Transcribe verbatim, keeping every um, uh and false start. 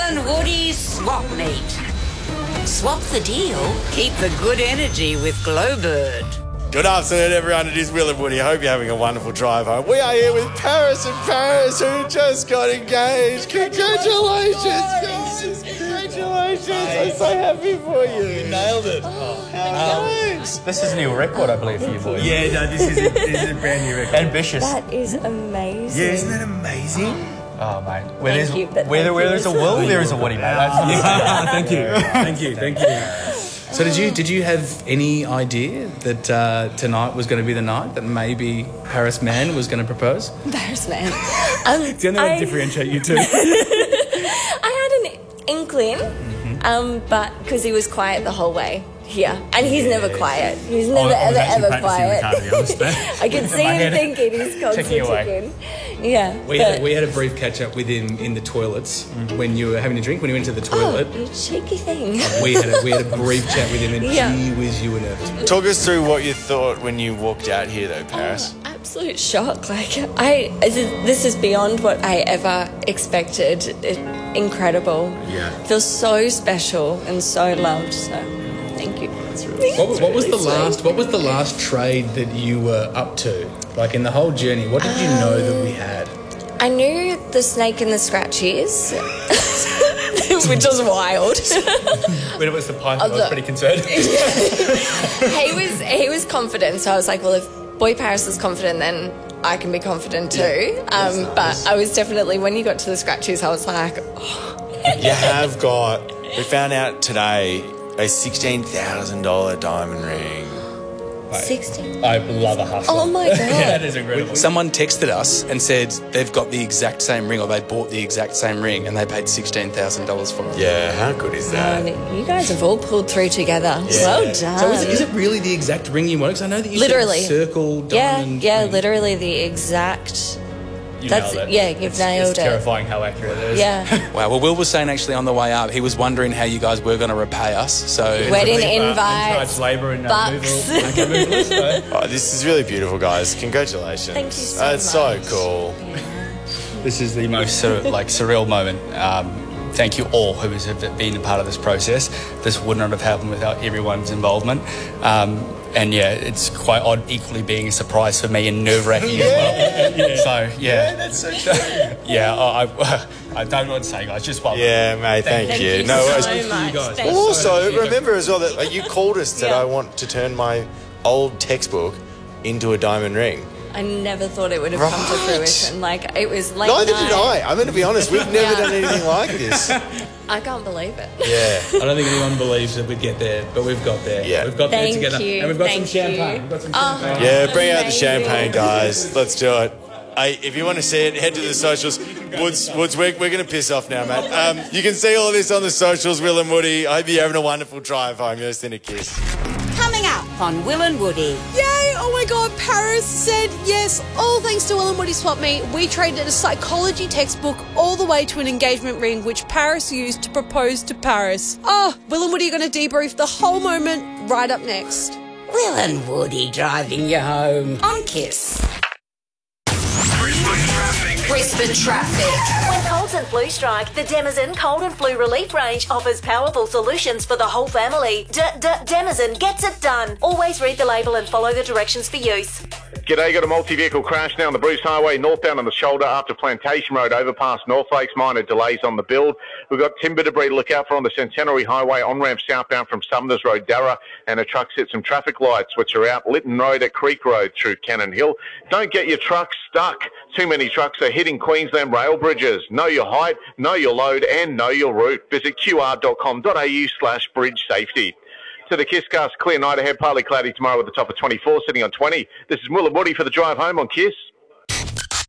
and Woody swap meet. Swap the deal, keep the good energy with Glowbird. Good afternoon, everyone. It is Will and Woody. I hope you're having a wonderful drive home. We are here with Paris and Paris, who just got engaged. Congratulations, guys. Congratulations. I'm so happy for you. You nailed it. Oh, thanks. Um, this is a new record, I believe, for you boys. Yeah, no, this is a, this is a brand new record. Ambitious. That is amazing. Yeah, isn't that amazing? Oh, mate. Where Thank there's, you, but where, thank where you there's a as Will, well. there is a Woody, mate. That's Thank you. Thank you. Thank you. So did you did you have any idea that uh, tonight was going to be the night that maybe Paris Man was going to propose? Paris Man. Um, It's the only way to I, differentiate you two. I had an inkling, Mm-hmm. um, but because he was quiet the whole way here, and he's never quiet. He's never I was ever actually ever practicing the quiet. car, to be honest. I could see my him head. thinking he's constantly Ticking away. ticking. Yeah. We but, had we had a brief catch up with him in the toilets when you were having a drink when you went to the toilet. oh, you cheeky thing. We had a, we had a brief chat with him, and Yeah. gee whiz, you were nervous. Talk us through what you thought when you walked out here, though, Paris. Oh, absolute shock. Like I, this is beyond what I ever expected. It, incredible. Yeah. Feels so special and so loved. So, thank you. What was, what was the Really sweet. last What was the last trade that you were up to? Like in the whole journey, what did you know that we had? I knew the snake and the scratchies, which was wild. When it was the python, I was Although- pretty concerned. he was he was confident, so I was like, well, if Boy Paris is confident, then I can be confident too. Um, but I was definitely, when you got to the scratchies, I was like, oh. You have got, we found out today, a sixteen thousand dollars diamond ring. sixteen. I love a hustler. Oh my God. That is incredible. Someone texted us and said they've got the exact same ring, or they bought the exact same ring, and they paid sixteen thousand dollars for it. Yeah, how good is that? And you guys have all pulled through together. Well done. So is it, is it really the exact ring you want? Because I know that you Literally. said circle yeah, diamond. yeah, ring. literally the exact. You That's nailed it. yeah, you've it's, nailed it's it. terrifying how accurate it is. Yeah. Wow. Well, Will was saying actually on the way up, he was wondering how you guys were going to repay us. So Wedding Uh, invites, charge labour and uh, bucks. removal. Okay, removal, so. Oh, this is really beautiful, guys. Congratulations. Thank you so That's much. so cool. This is the most sur- like surreal moment. Um, thank you all who have been a part of this process. This would not have happened without everyone's involvement. Um, and yeah, it's quite odd equally being a surprise for me and nerve-wracking as well. Yeah. So yeah, That's so true. yeah. I, I, I don't know what to say, guys. Just welcome. Yeah, mate, thank, Thank you. you No so worries. much. guys. Thank Well, you. also, remember as well that like, you called us that Yeah. I want to turn my old textbook into a diamond ring. I never thought it would have come to Right. fruition. Like, it was late Neither night. did I. I'm going to be honest. We've never Yeah. done anything like this. I can't believe it. Yeah. I don't think anyone believes that we'd get there, but we've got there. Yeah. We've got Thank there together, you. and we've got Thank some champagne. you. We've got some Oh, champagne. Yeah, bring out the amazing. champagne, guys. Let's do it. Hey, if you want to see it, head to the socials. Woods, Woods, we're, we're going to piss off now, mate. Um, you can see all of this on the socials, Will and Woody. I hope you're having a wonderful drive home. You're send a kiss. Coming up on Will and Woody. Yay! Oh my God, Paris said yes. All thanks to Will and Woody Swap Meet, we traded a psychology textbook all the way to an engagement ring, which Paris used to propose to Paris. Oh, Will and Woody are going to debrief the whole moment right up next. Will and Woody driving you home on Kiss. Brisbane traffic. When colds and flu strike, the Denizen Cold and Flu Relief Range offers powerful solutions for the whole family. D D Denizen gets it done. Always read the label and follow the directions for use. G'day, got a multi-vehicle crash now on the Bruce Highway, northbound on the shoulder after Plantation Road overpass North Lakes. Minor delays on the build. We've got timber debris to look out for on the Centenary Highway on-ramp southbound from Sumners Road, Darra, and a truck set some traffic lights which are out Lytton Road at Creek Road through Cannon Hill. Don't get your truck stuck. Too many trucks are hitting Queensland rail bridges. Know your height, know your load, and know your route. Visit qr.com.au slash bridge safety. To the KISScast, clear night ahead, partly cloudy tomorrow with a top of twenty-four, sitting on twenty. This is Will and Woody for the drive home on Kiss.